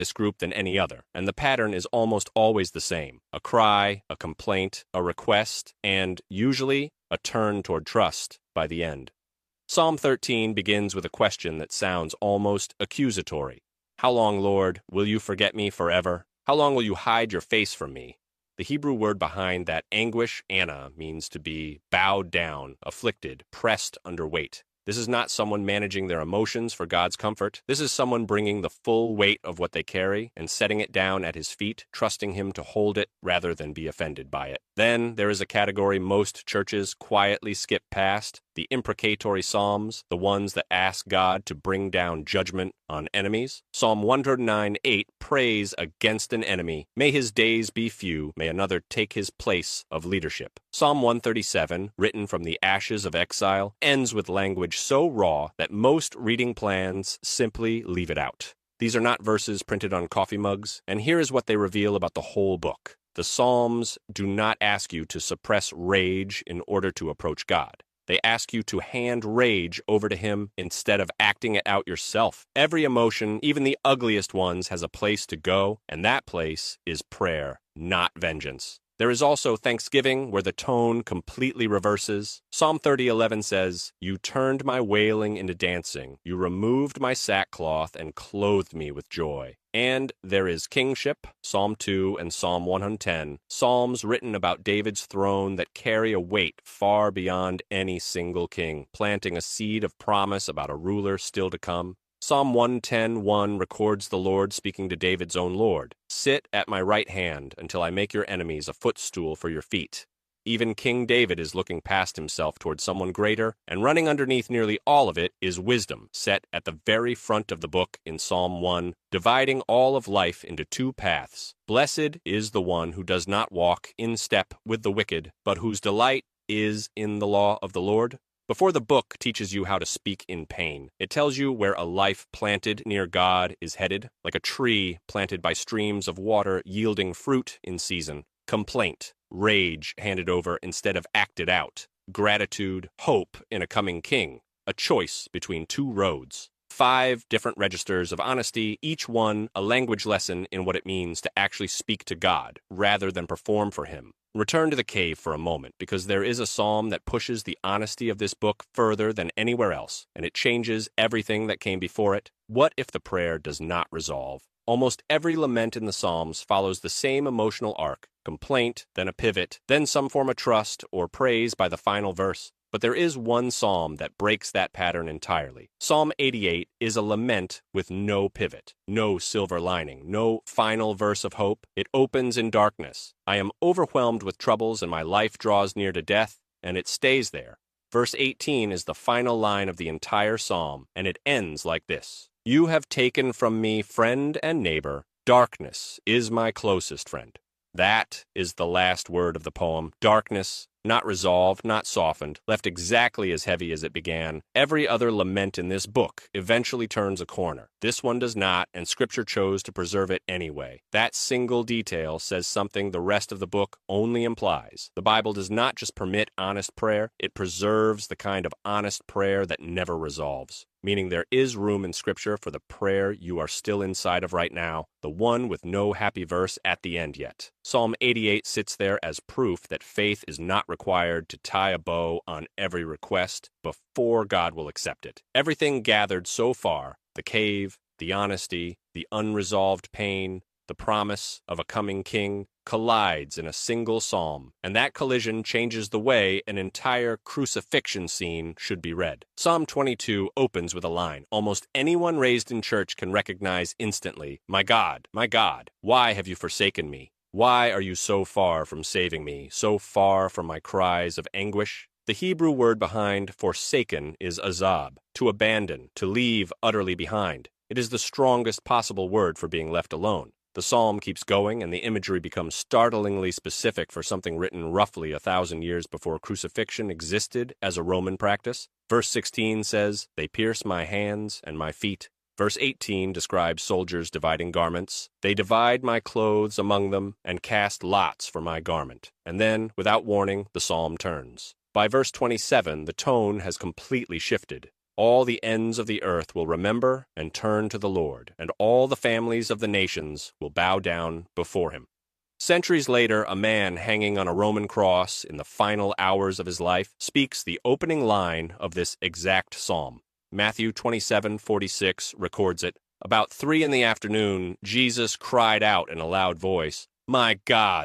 this group than any other, and the pattern is almost always the same: a cry, a complaint, a request, and, usually, a turn toward trust by the end. Psalm 13 begins with a question that sounds almost accusatory. How long, Lord, will you forget me forever? How long will you hide your face from me? The Hebrew word behind that anguish, Anna, means to be bowed down, afflicted, pressed under weight. This is not someone managing their emotions for God's comfort. This is someone bringing the full weight of what they carry and setting it down at his feet, trusting him to hold it rather than be offended by it. Then there is a category most churches quietly skip past: the imprecatory psalms, the ones that ask God to bring down judgment on enemies. Psalm 109:8 prays against an enemy. May his days be few, may another take his place of leadership. Psalm 137, written from the ashes of exile, ends with language so raw that most reading plans simply leave it out. These are not verses printed on coffee mugs, and here is what they reveal about the whole book. The Psalms do not ask you to suppress rage in order to approach God. They ask you to hand rage over to him instead of acting it out yourself. Every emotion, even the ugliest ones, has a place to go, and that place is prayer, not vengeance. There is also thanksgiving, where the tone completely reverses. Psalm 30:11 says, "You turned my wailing into dancing. You removed my sackcloth and clothed me with joy." And there is kingship, Psalm 2 and Psalm 110, psalms written about David's throne that carry a weight far beyond any single king, planting a seed of promise about a ruler still to come. Psalm 110:1 records the Lord speaking to David's own Lord, "Sit at my right hand until I make your enemies a footstool for your feet." Even King David is looking past himself toward someone greater, and running underneath nearly all of it is wisdom, set at the very front of the book in Psalm 1, dividing all of life into two paths. Blessed is the one who does not walk in step with the wicked, but whose delight is in the law of the Lord. Before the book teaches you how to speak in pain, it tells you where a life planted near God is headed, like a tree planted by streams of water yielding fruit in season. Complaint, rage handed over instead of acted out, gratitude, hope in a coming king, a choice between two roads. 5 different registers of honesty, each one a language lesson in what it means to actually speak to God rather than perform for him. Return to the cave for a moment, because there is a psalm that pushes the honesty of this book further than anywhere else, and it changes everything that came before it. What if the prayer does not resolve? Almost every lament in the Psalms follows the same emotional arc: complaint, then a pivot, then some form of trust or praise by the final verse. But there is one psalm that breaks that pattern entirely. Psalm 88 is a lament with no pivot, no silver lining, no final verse of hope. It opens in darkness. I am overwhelmed with troubles and my life draws near to death, and it stays there. Verse 18 is the final line of the entire psalm, and it ends like this: "You have taken from me friend and neighbor. Darkness is my closest friend." That is the last word of the poem. Darkness, not resolved, not softened, left exactly as heavy as it began. Every other lament in this book eventually turns a corner. This one does not, and Scripture chose to preserve it anyway. That single detail says something the rest of the book only implies. The Bible does not just permit honest prayer, it preserves the kind of honest prayer that never resolves. Meaning there is room in Scripture for the prayer you are still inside of right now, the one with no happy verse at the end yet. Psalm 88 sits there as proof that faith is not required to tie a bow on every request before God will accept it. Everything gathered so far, the cave, the honesty, the unresolved pain, the promise of a coming king, collides in a single psalm, and that collision changes the way an entire crucifixion scene should be read. Psalm 22 opens with a line almost anyone raised in church can recognize instantly: my God, why have you forsaken me? Why are you so far from saving me, so far from my cries of anguish? The Hebrew word behind forsaken is azab, to abandon, to leave utterly behind. It is the strongest possible word for being left alone. The psalm keeps going, and the imagery becomes startlingly specific for something written roughly 1,000 years before crucifixion existed as a Roman practice. Verse 16 says, "They pierce my hands and my feet." Verse 18 describes soldiers dividing garments. "They divide my clothes among them and cast lots for my garment." And then, without warning, the psalm turns. By verse 27, the tone has completely shifted. All the ends of the earth will remember and turn to the Lord, and all the families of the nations will bow down before him. Centuries later, a man hanging on a Roman cross in the final hours of his life speaks the opening line of this exact psalm. Matthew 27:46 records it. About 3 in the afternoon, Jesus cried out in a loud voice, "My God,